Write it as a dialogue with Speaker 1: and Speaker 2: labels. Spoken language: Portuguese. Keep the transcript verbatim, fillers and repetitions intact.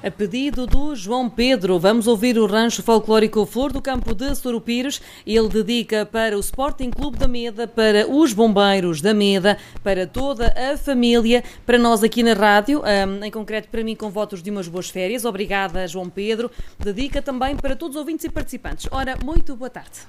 Speaker 1: A pedido do João Pedro, vamos ouvir o rancho folclórico Flor do Campo de Sorupires. Ele dedica para o Sporting Clube da Meda, para os bombeiros da Meda, para toda a família, para nós aqui na rádio, um, em concreto para mim com votos de umas boas férias. Obrigada, João Pedro. Dedica também para todos os ouvintes e participantes. Ora, muito boa tarde.